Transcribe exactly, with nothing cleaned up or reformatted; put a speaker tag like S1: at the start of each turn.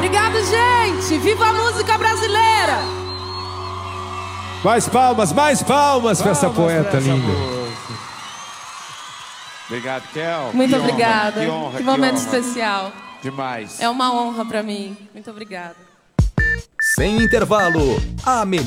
S1: Obrigado, gente! Viva a música brasileira!
S2: Mais palmas, mais palmas, palmas pra essa poeta linda.
S3: Obrigado, Kel.
S1: Muito
S3: que
S1: obrigada.
S3: Honra, que, honra,
S1: que momento
S3: que honra.
S1: especial.
S3: Demais.
S1: É uma honra pra mim. Muito obrigada.
S4: Sem intervalo, a melhor